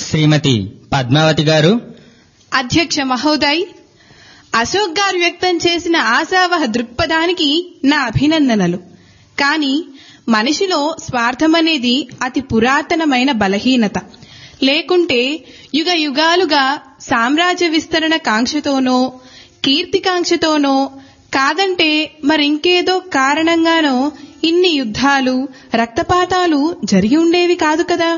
శ్రీమతి పద్మావతి గారు. అధ్యక్ష మహోదయ్, అశోక్ గారు వ్యక్తం చేసిన ఆశావహ దృక్పథానికి నా అభినందనలు. కానీ మనిషిలో స్వార్థమనేది అతి పురాతనమైన బలహీనత. లేకుంటే యుగ యుగాలుగా సామ్రాజ్య విస్తరణ కాంక్షతోనో కీర్తికాంక్షతోనో కాదంటే మరింకేదో కారణంగానో ఇన్ని యుద్ధాలు రక్తపాతాలు జరిగి ఉండేవి కాదు కదా.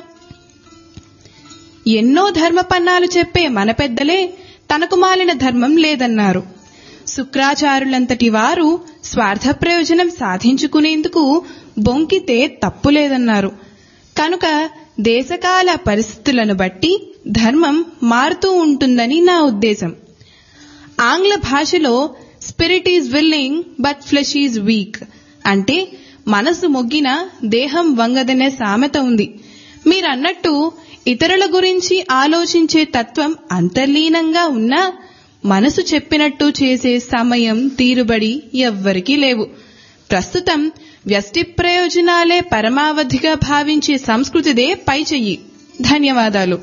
ఎన్నో ధర్మపన్నాలు చెప్పే మన పెద్దలే తనకు మాలిన ధర్మం లేదన్నారు. శుక్రాచార్యులంతటి వారు స్వార్థ ప్రయోజనం సాధించుకునేందుకు బొంకితే తప్పులేదన్నారు. కనుక దేశకాల పరిస్థితులను బట్టి ధర్మం మారుతూ ఉంటుందని నా ఉద్దేశం. ఆంగ్ల భాషలో spirit is willing but flesh is week అంటే మనసు మొగ్గిన దేహం వంగదనే సామెత ఉంది. మీరన్నట్టు ఇతరుల గురించి ఆలోచించే తత్వం అంతర్లీనంగా ఉన్నా మనసు చెప్పినట్టు చేసే సమయం తీరుబడి ఎవ్వరికీ లేవు. ప్రస్తుతం వ్యష్టి ప్రయోజనాలే పరమావధిగా భావించే సంస్కృతిదే పైచెయ్యి. ధన్యవాదాలు.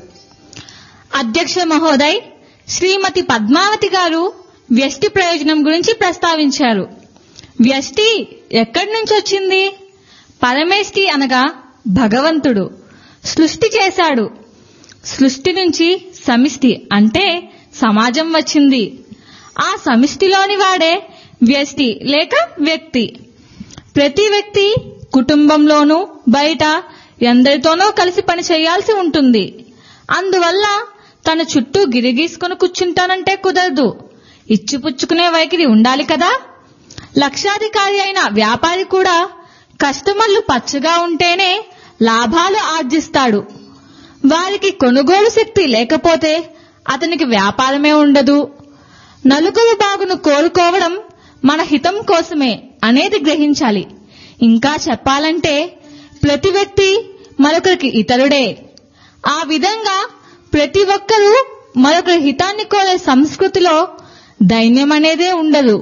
అధ్యక్ష మహోదయ్, శ్రీమతి పద్మావతి గారు వ్యష్టి ప్రయోజనం గురించి ప్రస్తావించారు. వ్యష్టి ఎక్కడి నుంచి వచ్చింది? పరమేష్టి అనగా భగవంతుడు సృష్టి చేశాడు. సృష్టి నుంచి సమిష్టి అంటే సమాజం వచ్చింది. ఆ సమిష్టిలోని వాడే వ్యష్టి లేక వ్యక్తి. ప్రతి వ్యక్తి కుటుంబంలోనూ బయట ఎందరితోనో కలిసి పని చేయాల్సి ఉంటుంది. అందువల్ల తన చుట్టూ గిరిగీసుకుని కూర్చుంటానంటే కుదరదు. ఇచ్చిపుచ్చుకునే వైఖరి ఉండాలి కదా. లక్షాధికారి అయిన వ్యాపారి కూడా కస్టమర్లు పచ్చగా ఉంటేనే లాభాలు ఆర్జిస్తాడు. వారికి కొనుగోలు శక్తి లేకపోతే అతనికి వ్యాపారమే ఉండదు. నలుగురు బాగును కోరుకోవడం మన హితం కోసమే అనేది గ్రహించాలి. ఇంకా చెప్పాలంటే ప్రతి వ్యక్తి మరొకరికి ఇతరుడే. ఆ విధంగా ప్రతి ఒక్కరూ మరొకరి హితాన్ని కోరే సంస్కృతిలో దైన్యం అనేదే ఉండదు.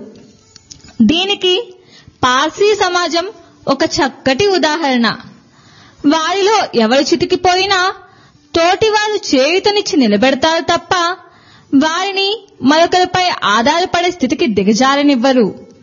దీనికి పార్సీ సమాజం ఒక చక్కటి ఉదాహరణ. వారిలో ఎవరు చితికిపోయినా తోటివారు చేయుతనిచ్చి నిలబెడతారు తప్ప వారిని మరొకరిపై ఆధారపడే స్థితికి దిగజారనివ్వరు.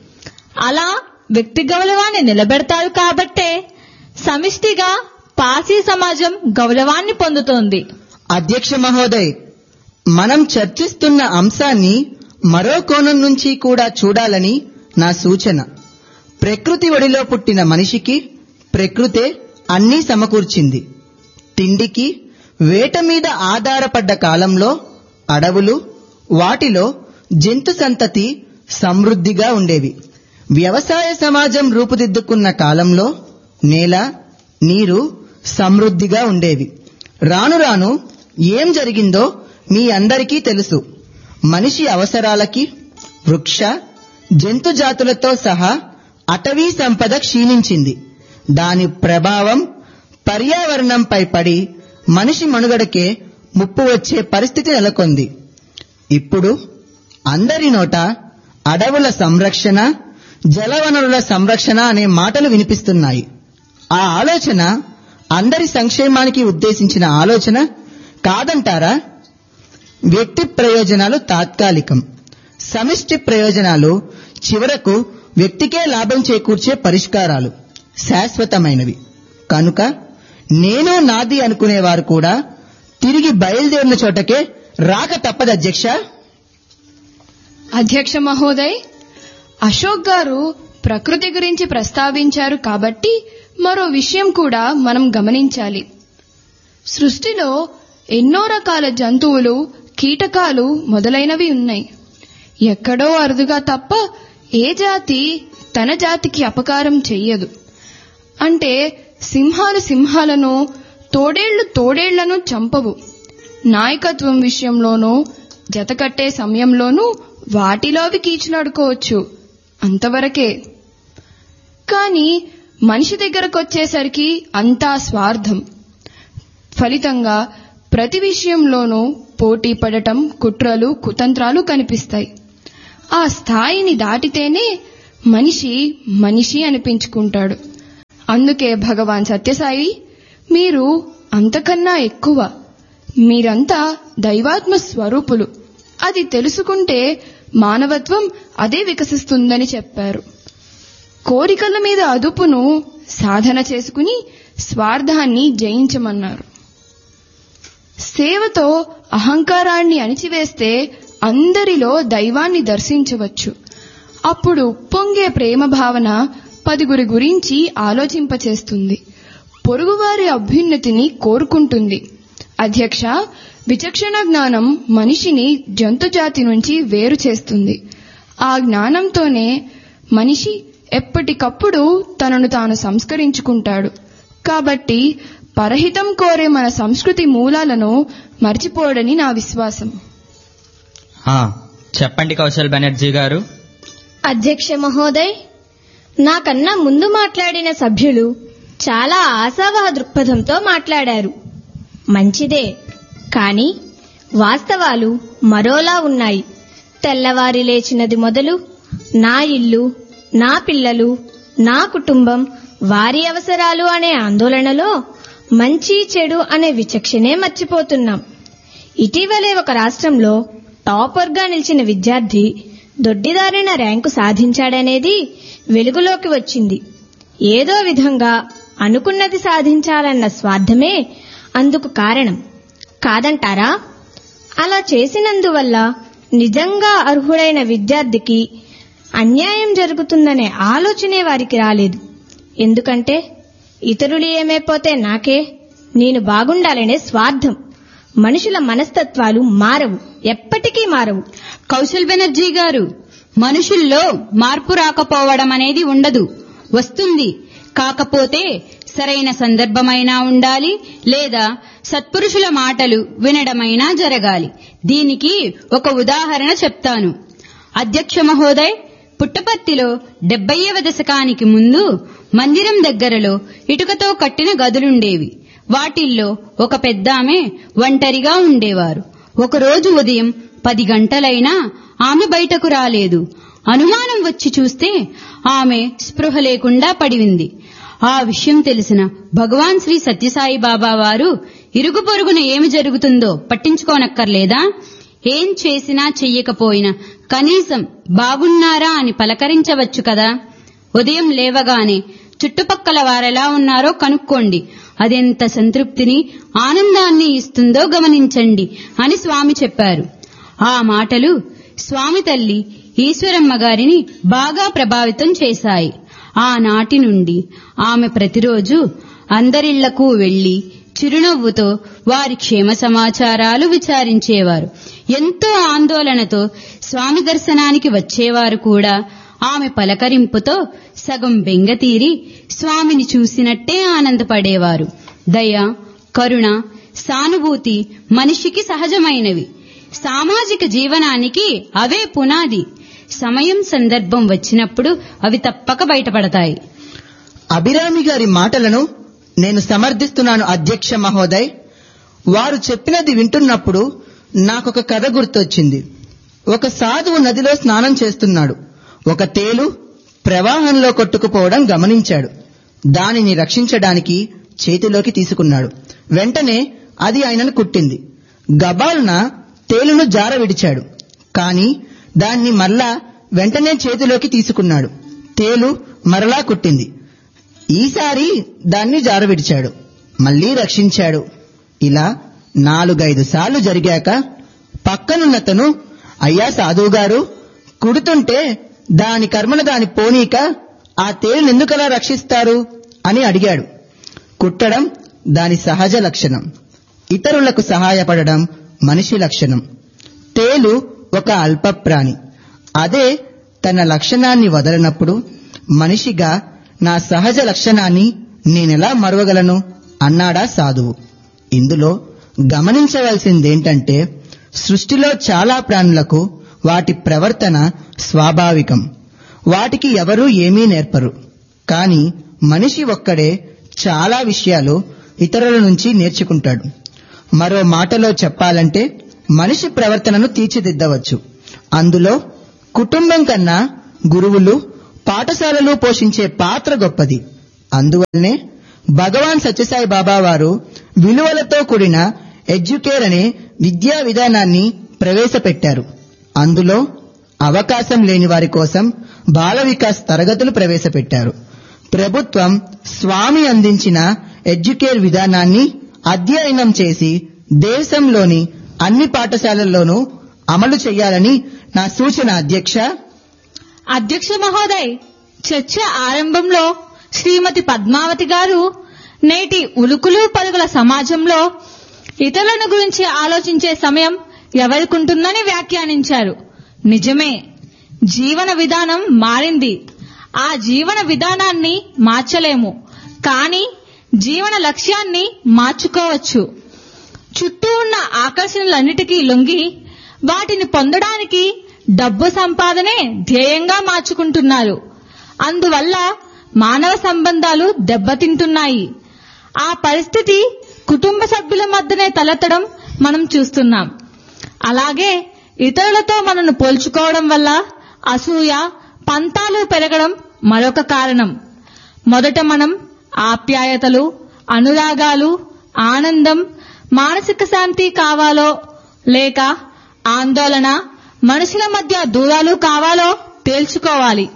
అలా వ్యక్తి గౌరవాన్ని నిలబెడతారు కాబట్టే సమిష్టిగా పార్సీ సమాజం గౌరవాన్ని పొందుతోంది. అధ్యక్ష మహోదయ్, మనం చర్చిస్తున్న అంశాన్ని మరో కోణం నుంచి కూడా చూడాలని నా సూచన. ప్రకృతి ఒడిలో పుట్టిన మనిషికి ప్రకృతే అన్నీ సమకూర్చింది. తిండికి వేట మీద ఆధారపడ్డ కాలంలో అడవులు, వాటిలో జంతు సంతతి సమృద్ధిగా ఉండేవి. వ్యవసాయ సమాజం రూపుదిద్దుకున్న కాలంలో నేల, నీరు సమృద్ధిగా ఉండేవి. రాను రాను ఏం జరిగిందో మీ అందరికీ తెలుసు. మనిషి అవసరాలకి వృక్ష జంతు జాతులతో సహా అటవీ సంపద క్షీణించింది. దాని ప్రభావం పర్యావరణంపై పడి మనిషి మనుగడకే ముప్పు వచ్చే పరిస్థితి నెలకొంది. ఇప్పుడు అందరి నోట అడవుల సంరక్షణ, జలవనరుల సంరక్షణ అనే మాటలు వినిపిస్తున్నాయి. ఆ ఆలోచన అందరి సంక్షేమానికి ఉద్దేశించిన ఆలోచన కాదంటారా? వ్యక్తి ప్రయోజనాలు తాత్కాలికం, సమిష్టి ప్రయోజనాలు చివరకు వ్యక్తికే లాభం చేకూర్చే పరిష్కారాలు శాశ్వతమైనవి. కనుక నేను నాది అనుకునేవారు కూడా తిరిగి బయలుదేరిన చోటకే రాక తప్పదు. అధ్యక్ష మహోదయ్, అశోక్ గారు ప్రకృతి గురించి ప్రస్తావించారు కాబట్టి మరో విషయం కూడా మనం గమనించాలి. సృష్టిలో ఎన్నో రకాల జంతువులు, కీటకాలు మొదలైనవి ఉన్నాయి. ఎక్కడో అరుదుగా తప్ప ఏ జాతి తన జాతికి అపకారం చెయ్యదు. అంటే సింహాలు సింహాలను, తోడేళ్లు తోడేళ్లను చంపవు. నాయకత్వం విషయంలోనూ జతకట్టే సమయంలోనూ వాటిలోవి కీచులాడుకోవచ్చు, అంతవరకే. కాని మనిషి దగ్గరకొచ్చేసరికి అంతా స్వార్థం. ఫలితంగా ప్రతి విషయంలోనూ పోటీ పడటం, కుట్రలు, కుతంత్రాలు కనిపిస్తాయి. ఆ స్థాయిని దాటితేనే మనిషి మనిషి అనిపించుకుంటాడు. అందుకే భగవాన్ సత్యసాయి, మీరు అంతకన్నా ఎక్కువ, మీరంతా దైవాత్మ స్వరూపులు, అది తెలుసుకుంటే మానవత్వం అదే వికసిస్తుందని చెప్పారు. కోరికల మీద అదుపును సాధన చేసుకుని స్వార్థాన్ని జయించమన్నారు. సేవతో అహంకారాన్ని అణిచివేస్తే అందరిలో దైవాన్ని దర్శించవచ్చు. అప్పుడు ఉప్పొంగే ప్రేమ భావన 10 గురించి ఆలోచింపచేస్తుంది. పొరుగువారి అభ్యున్నతిని కోరుకుంటుంది. అధ్యక్ష, విచక్షణ జ్ఞానం మనిషిని జంతుజాతి నుంచి వేరు చేస్తుంది. ఆ జ్ఞానంతోనే మనిషి ఎప్పటికప్పుడు తనను తాను సంస్కరించుకుంటాడు. కాబట్టి పరహితం కోరే మన సంస్కృతి మూలాలను మర్చిపోడని నా విశ్వాసం. చెప్పండి కౌశల్ బెనర్జీ గారు. అధ్యక్ష మహోదయ్, నాకన్నా ముందు మాట్లాడిన సభ్యులు చాలా ఆశావహ దృక్పథంతో మాట్లాడారు. మంచిదే, కానీ వాస్తవాలు మరోలా ఉన్నాయి. తెల్లవారి లేచినది మొదలు నా ఇల్లు, నా పిల్లలు, నా కుటుంబం, వారి అవసరాలు అనే ఆందోళనలో మంచి చెడు అనే విచక్షణే మర్చిపోతున్నాం. ఇటీవలే ఒక రాష్ట్రంలో టాపర్గా నిలిచిన విద్యార్థి దొడ్డిదారిన ర్యాంకు సాధించాడనేది వెలుగులోకి వచ్చింది. ఏదో విధంగా అనుకున్నది సాధించాలన్న స్వార్థమే అందుకు కారణం కాదంటారా? అలా చేసినందువల్ల నిజంగా అర్హుడైన విద్యార్థికి అన్యాయం జరుగుతుందనే ఆలోచనే వారికి రాలేదు. ఎందుకంటే ఇతరులు ఏమైపోతే నాకే, నేను బాగుండాలనే స్వార్థం. మనుషుల మనస్తత్వాలు మారవు, ఎప్పటికీ మారవు. కౌశల్ బెనర్జీ గారు, మనుషుల్లో మార్పు రాకపోవడం అనేది ఉండదు, వస్తుంది. కాకపోతే సరైన సందర్భమైనా ఉండాలి, లేదా సత్పురుషుల మాటలు వినడమైనా జరగాలి. దీనికి ఒక ఉదాహరణ చెప్తాను. అధ్యక్ష మహోదయ్, పుట్టపర్తిలో 70వ దశకానికి ముందు మందిరం దగ్గరలో ఇటుకతో కట్టిన గదులుండేవి. వాటిల్లో ఒక పెద్దామె ఒంటరిగా ఉండేవారు. ఒకరోజు ఉదయం 10 గంటలైనా ఆమె బయటకు రాలేదు. అనుమానం వచ్చి చూస్తే ఆమె స్పృహ లేకుండా పడి ఉంది. ఆ విషయం తెలిసిన భగవాన్ శ్రీ సత్యసాయి బాబా వారు, ఇరుగు పొరుగున ఏమి జరుగుతుందో పట్టించుకోనక్కర్లేదా? ఏం చేసినా చెయ్యకపోయినా కనీసం బాగున్నారా అని పలకరించవచ్చు కదా. ఉదయం లేవగానే చుట్టుపక్కల వారెలా ఉన్నారో కనుక్కోండి. అదెంత సంతృప్తిని, ఆనందాన్ని ఇస్తుందో గమనించండి అని స్వామి చెప్పారు. ఆ మాటలు స్వామి తల్లి ఈశ్వరమ్మ గారిని బాగా ప్రభావితం చేశాయి. ఆనాటి నుండి ఆమె ప్రతిరోజు అందరిళ్లకు వెళ్లి చిరునవ్వుతో వారి క్షేమ సమాచారాలు విచారించేవారు. ఎంతో ఆందోళనతో స్వామి దర్శనానికి వచ్చేవారు కూడా ఆమె పలకరింపుతో సగం బెంగతీరి స్వామిని చూసినట్టే ఆనందపడేవారు. దయ, కరుణ, సానుభూతి మనిషికి సహజమైనవి. సామాజిక జీవనానికి అవే పునాది. సమయం, సందర్భం వచ్చినప్పుడు అవి తప్పక బయటపడతాయి. అభిరామి గారి మాటలను నేను సమర్థిస్తున్నాను అధ్యక్ష మహోదయ్. వారు చెప్పినది వింటున్నప్పుడు నాకొక కథ గుర్తొచ్చింది. ఒక సాధువు నదిలో స్నానం చేస్తున్నాడు. ఒక తేలు ప్రవాహంలో కొట్టుకుపోవడం గమనించాడు. దానిని రక్షించడానికి చేతిలోకి తీసుకున్నాడు. వెంటనే అది ఆయనను కుట్టింది. గబాలున తేలును జార విడిచాడు. కాని దాన్ని మరలా వెంటనే చేతిలోకి తీసుకున్నాడు. తేలు మరలా కుట్టింది. ఈసారి దాన్ని జార విడిచాడు, మళ్లీ రక్షించాడు. ఇలా 4-5 సార్లు జరిగాక పక్కనున్నతను, అయ్యా సాధువు గారు, కుడుతుంటే దాని కర్మను దాని పోనీక ఆ తేలునెందుకలా రక్షిస్తారు అని అడిగాడు. కుట్టడం దాని సహజ లక్షణం. ఇతరులకు సహాయపడడం మనిషి లక్షణం. తేలు ఒక అల్ప ప్రాణి. అదే తన లక్షణాన్ని వదలనప్పుడు మనిషిగా నా సహజ లక్షణాన్ని నేనెలా మరవగలను అన్నాడా సాధువు. ఇందులో గమనించవలసిందేంటంటే, సృష్టిలో చాలా ప్రాణులకు వాటి ప్రవర్తన స్వాభావికం. వాటికి ఎవరూ ఏమీ నేర్పరు. కాని మనిషి ఒక్కడే చాలా విషయాలు ఇతరుల నుంచి నేర్చుకుంటాడు. మరో మాటలో చెప్పాలంటే మనిషి ప్రవర్తనను తీర్చిదిద్దవచ్చు. అందులో కుటుంబం కన్నా గురువులు, పాఠశాలలు పోషించే పాత్ర గొప్పది. అందువల్లనే భగవాన్ సత్యసాయి బాబా వారు విలువలతో కూడిన ఎడ్యుకేర్ అనే విద్యా విధానాన్ని ప్రవేశపెట్టారు. అందులో అవకాశం లేని వారి కోసం బాల వికాస్ తరగతులు ప్రవేశపెట్టారు. ప్రభుత్వం స్వామి అందించిన ఎడ్యుకేర్ విధానాన్ని అధ్యయనం చేసి దేశంలోని అన్ని పాఠశాలల్లోనూ అమలు చేయాలని నా సూచన. అధ్యక్ష మహోదయ్, చర్చ ఆరంభంలో శ్రీమతి పద్మావతి గారు నేటి ఉలుకులు పలుకుల సమాజంలో ఇతరులను గురించి ఆలోచించే సమయం ఎవరికుంటుందని వ్యాఖ్యానించారు. నిజమే, జీవన విధానం మారింది. ఆ జీవన విధానాన్ని మార్చలేము, కానీ జీవన లక్ష్యాన్ని మార్చుకోవచ్చు. చుట్టూ ఉన్న ఆకర్షణలన్నిటికీ లొంగి వాటిని పొందడానికి డబ్బు సంపాదనే ధ్యేయంగా మార్చుకుంటున్నారు. అందువల్ల మానవ సంబంధాలు దెబ్బతింటున్నాయి. ఆ పరిస్థితి కుటుంబ సభ్యుల మధ్యనే తలెత్తడం మనం చూస్తున్నాం. అలాగే ఇతరులతో మనను పోల్చుకోవడం వల్ల అసూయ, పంతాలు పెరగడం మరొక కారణం. మొదట మనం ఆప్యాయతలు, అనురాగాలు, ఆనందం, మానసిక శాంతి కావాలో లేక ఆందోళన, మనుషుల మధ్య దూరాలు కావాలో తేల్చుకోవాలి.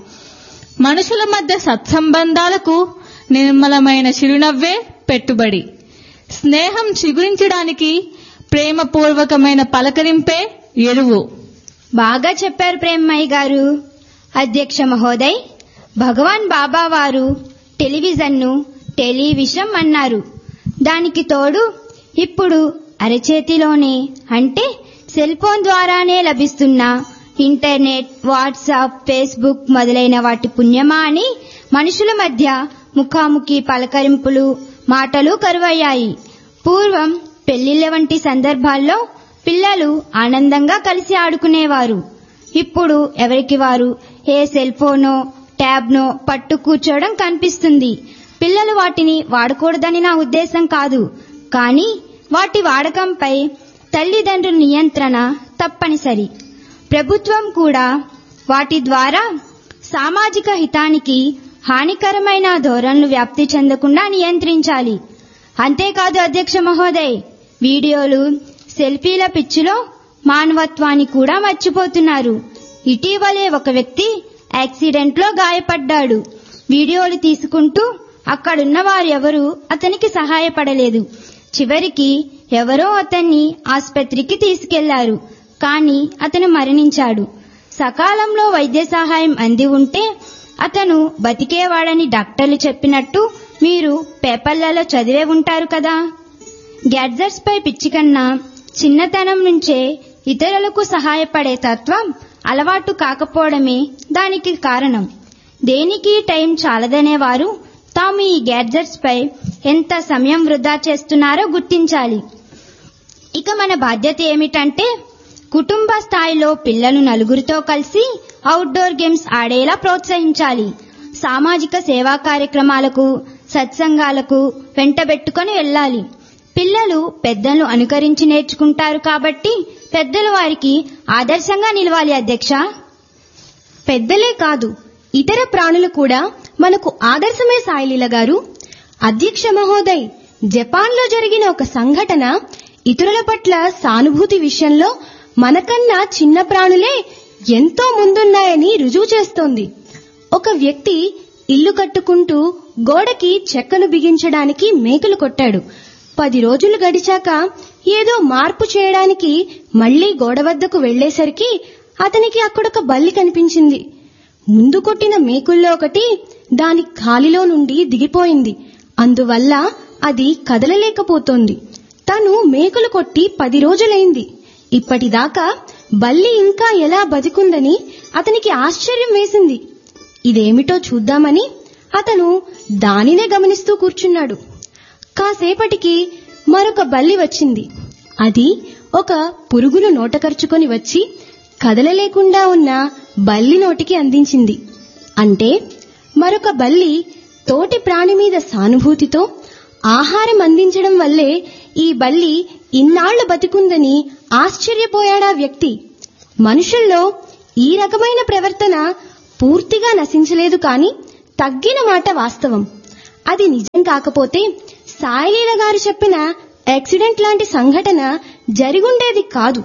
మనుషుల మధ్య సత్సంబంధాలకు నిర్మలమైన చిరునవ్వే పెట్టుబడి. స్నేహం చిగురించడానికి ప్రేమపూర్వకమైన పలకరింపే ఎరువు. బాగా చెప్పారు ప్రేమయ్య గారు. అధ్యక్ష మహోదయ్, భగవాన్ బాబా వారు టెలివిజన్ను టెలివిషం అన్నారు. దానికి తోడు ఇప్పుడు అరచేతిలోనే, అంటే సెల్ ఫోన్ ద్వారానే లభిస్తున్న ఇంటర్నెట్, వాట్సాప్, ఫేస్బుక్ మొదలైన వాటి పుణ్యమా అని మనుషుల మధ్య ముఖాముఖి పలకరింపులు, మాటలు కరువయ్యాయి. పూర్వం పెళ్లిళ్ల వంటి సందర్భాల్లో పిల్లలు ఆనందంగా కలిసి ఆడుకునేవారు. ఇప్పుడు ఎవరికి వారు ఏ సెల్ ఫోనో ట్యాబ్నో పట్టు కూర్చోవడం కనిపిస్తుంది. పిల్లలు వాటిని వాడకూడదని నా ఉద్దేశం కాదు, కానీ వాటి వాడకంపై తల్లిదండ్రుల నియంత్రణ తప్పనిసరి. ప్రభుత్వం కూడా వాటి ద్వారా సామాజిక హితానికి హానికరమైన ధోరణులు వ్యాప్తి చెందకుండా నియంత్రించాలి. అంతేకాదు అధ్యక్ష మహోదయ్, వీడియోలు, సెల్ఫీల పిచ్చిలో మానవత్వాన్ని కూడా మర్చిపోతున్నారు. ఇటీవలే ఒక వ్యక్తి యాక్సిడెంట్లో గాయపడ్డాడు. వీడియోలు తీసుకుంటూ అక్కడున్న వారెవరూ అతనికి సహాయపడలేదు. చివరికి ఎవరో అతన్ని ఆసుపత్రికి తీసుకెళ్లారు, కానీ అతను మరణించాడు. సకాలంలో వైద్య సహాయం అంది ఉంటే అతను బతికేవాడని డాక్టర్లు చెప్పినట్టు మీరు పేపర్లలో చదివే ఉంటారు కదా. గ్యాడ్జెట్స్ పై పిచ్చి కన్నా చిన్నతనం నుంచే ఇతరులకు సహాయపడే తత్వం అలవాటు కాకపోవడమే దానికి కారణం. దేనికి టైం చాలదనేవారు తాము ఈ గ్యాడ్జెట్స్ పై ఎంత సమయం వృధా చేస్తున్నారో గుర్తించాలి. ఇక మన బాధ్యత ఏమిటంటే కుటుంబ స్థాయిలో పిల్లలు నలుగురితో కలిసి అవుట్డోర్ గేమ్స్ ఆడేలా ప్రోత్సహించాలి. సామాజిక సేవా కార్యక్రమాలకు, సత్సంగాలకు వెంటబెట్టుకుని వెళ్ళాలి. పిల్లలు పెద్దలను అనుకరించి నేర్చుకుంటారు కాబట్టి పెద్దలు వారికి ఆదర్శంగా నిలవాలి. అధ్యక్ష, పెద్దలే కాదు ఇతర ప్రాణులు కూడా మనకు ఆదర్శమే. సాయిలీల గారు, అధ్యక్ష మహోదయ్, జపాన్లో జరిగిన ఒక సంఘటన ఇతరుల పట్ల సానుభూతి విషయంలో మనకన్నా చిన్న ప్రాణులే ఎంతో ముందున్నాయని రుజువు చేస్తోంది. ఒక వ్యక్తి ఇల్లు కట్టుకుంటూ గోడకి చెక్కను బిగించడానికి మేకులు కొట్టాడు. 10 రోజులు గడిచాక ఏదో మార్పు చేయడానికి మళ్లీ గోడ వద్దకు వెళ్లేసరికి అతనికి అక్కడొక బల్లి కనిపించింది. ముందు కొట్టిన మేకుల్లో ఒకటి దాని కాలిలో నుండి దిగిపోయింది. అందువల్ల అది కదలలేకపోతోంది. తను మేకులు కొట్టి 10 రోజులైంది. ఇప్పటిదాకా బల్లి ఇంకా ఎలా బతికుందని అతనికి ఆశ్చర్యం వేసింది. ఇదేమిటో చూద్దామని అతను దానినే గమనిస్తూ కూర్చున్నాడు. కాసేపటికి మరొక బల్లి వచ్చింది. అది ఒక పురుగును నోటకరుచుకొని వచ్చి కదలలేకుండా ఉన్న బల్లి నోటికి అందించింది. అంటే మరొక బల్లి తోటి ప్రాణి మీద సానుభూతితో ఆహారం అందించడం వల్లే ఈ బల్లి ఇన్నాళ్లు బతికుందని ఆశ్చర్యపోయాడా వ్యక్తి. మనుషుల్లో ఈ రకమైన ప్రవర్తన పూర్తిగా నశించలేదు, కానీ తగ్గిన మాట వాస్తవం. అది నిజం కాకపోతే సాయిలీల గారు చెప్పిన యాక్సిడెంట్ లాంటి సంఘటన జరిగుండేది కాదు.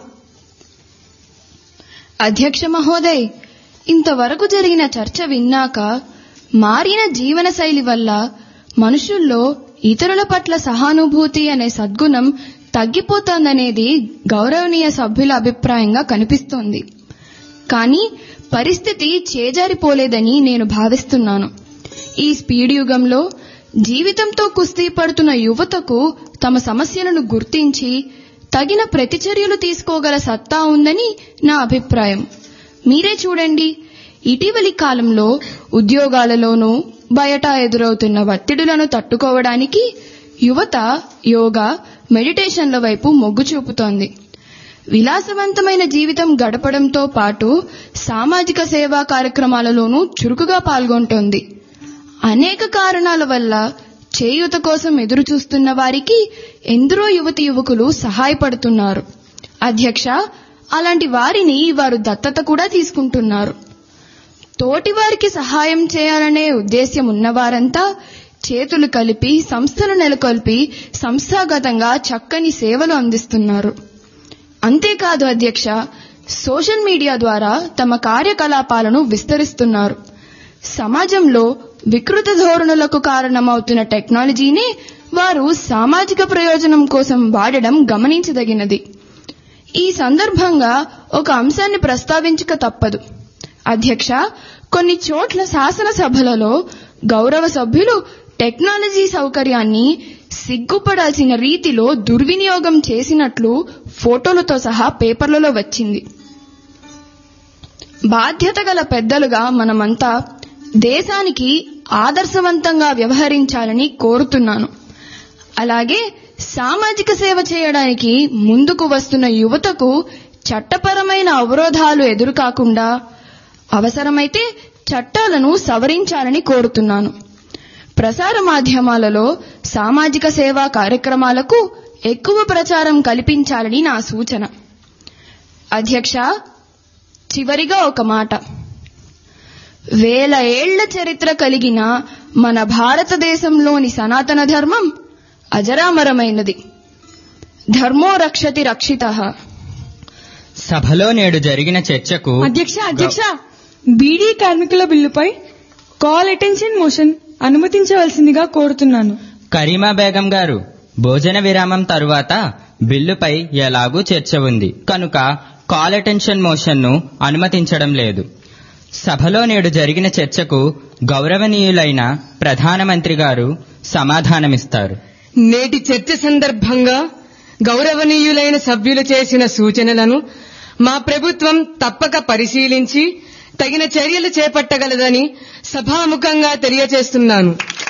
అధ్యక్ష మహోదయ్, ఇంతవరకు జరిగిన చర్చ విన్నాక మారిన జీవనశైలి వల్ల మనుషుల్లో ఇతరుల పట్ల సహానుభూతి అనే సద్గుణం తగ్గిపోతోందనేది గౌరవనీయ సభ్యుల అభిప్రాయంగా కనిపిస్తోంది. కానీ పరిస్థితి చేజారిపోలేదని నేను భావిస్తున్నాను. ఈ స్పీడ్ యుగంలో జీవితంతో కుస్తీ పడుతున్న యువతకు తమ సమస్యలను గుర్తించి తగిన ప్రతిచర్యలు తీసుకోగల సత్తా ఉందని నా అభిప్రాయం. మీరే చూడండి, ఇటీవలి కాలంలో ఉద్యోగాలలోనూ బయట ఎదురవుతున్న ఒత్తిడులను తట్టుకోవడానికి యువత యోగా, మెడిటేషన్ల వైపు మొగ్గు చూపుతోంది. విలాసవంతమైన జీవితం గడపడంతో పాటు సామాజిక సేవా కార్యక్రమాలలోనూ చురుకుగా పాల్గొంటోంది. అనేక కారణాల వల్ల చేయూత కోసం ఎదురు చూస్తున్న వారికి ఎందరో యువతి యువకులు సహాయపడుతున్నారు. అధ్యక్ష, అలాంటి వారిని వారు దత్తత కూడా తీసుకుంటున్నారు. తోటివారికి సహాయం చేయాలనే ఉద్దేశ్యం ఉన్నవారంతా చేతులు కలిపి సంస్థలు నెలకొల్పి సంస్థాగతంగా చక్కని సేవలు అందిస్తున్నారు. అంతేకాదు అధ్యక్ష, సోషల్ మీడియా ద్వారా తమ కార్యకలాపాలను విస్తరిస్తున్నారు. సమాజంలో వికృత ధోరణులకు కారణమవుతున్న టెక్నాలజీని వారు సామాజిక ప్రయోజనం కోసం వాడడం గమనించదగినది. ఈ సందర్భంగా ఒక అంశాన్ని ప్రస్తావించక తప్పదు. అధ్యక్ష, కొన్ని చోట్ల శాసనసభలలో గౌరవ సభ్యులు టెక్నాలజీ సౌకర్యాన్ని సిగ్గుపడాల్సిన రీతిలో దుర్వినియోగం చేసినట్లు ఫోటోలతో సహా పేపర్లలో వచ్చింది. బాధ్యత గల పెద్దలుగా మనమంతా దేశానికి ఆదర్శవంతంగా వ్యవహరించాలని కోరుతున్నాను. అలాగే సామాజిక సేవ చేయడానికి ముందుకు వస్తున్న యువతకు చట్టపరమైన అవరోధాలు ఎదురుకాకుండా అవసరమైతే చట్టాలను సవరించాలని కోరుతున్నాను. ప్రసార మాధ్యమాలలో సామాజిక సేవా కార్యక్రమాలకు ఎక్కువ ప్రచారం కల్పించాలని నా సూచన. అధ్యక్ష, చివరిగా ఒక మాట. 1000 ఏళ్ల చరిత్ర కలిగిన మన భారతదేశంలోని సనాతన ధర్మం అజరామరమైనది. ధర్మో రక్షతి రక్షితః. సభలో నేడు జరిగిన చర్చకు అధ్యక్ష, బీడీ కార్మికుల బిల్లుపై కాల్ అటెన్షన్ మోషన్ అనుమతించవలసిందిగా కోరుతున్నాను. కరీమా బేగం గారు, భోజన విరామం తరువాత బిల్లుపై ఎలాగూ చర్చ ఉంది కనుక కాల్ అటెన్షన్ మోషన్ను అనుమతించడం లేదు. సభలో నేడు జరిగిన చర్చకు గౌరవనీయులైన ప్రధానమంత్రి గారు సమాధానమిస్తారు. నేటి చర్చ సందర్భంగా గౌరవనీయులైన సభ్యులు చేసిన సూచనలను మా ప్రభుత్వం తప్పక పరిశీలించి తగిన చర్యలు చేపట్టగలదని సభాముఖంగా తెలియజేస్తున్నాను.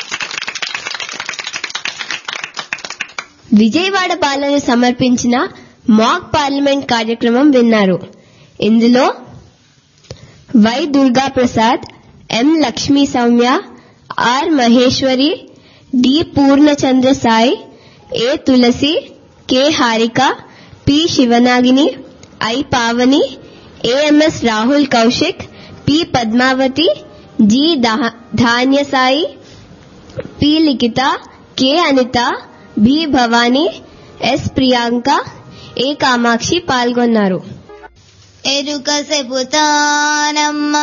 విజయవాడ బాలలు సమర్పించిన మాక్ పార్లమెంట్ కార్యక్రమం విన్నారు. ఇందులో why Durga Prasad, M Lakshmi Soumya, are Maheshwari, D Purnachandra Sai, A Tulasi, K Harika, P శివనాగిని, I Pavani, AMS Rahul Kaushik, P Padmavati, G ధాన్య సాయి, పి లిఖిత, K Anitha, B Bhavani, yes Priyanka, ఏ కామాక్షి పాల్గొన్నారు. ఎరుక చెబుతానమ్మ,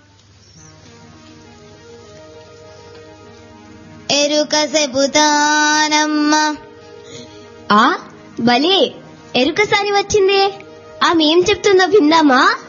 ఎరుక చెబుతానమ్మ. ఆ భలే, ఎరుకసారి వచ్చిందే. ఆమె ఏం చెప్తుందో విందామా?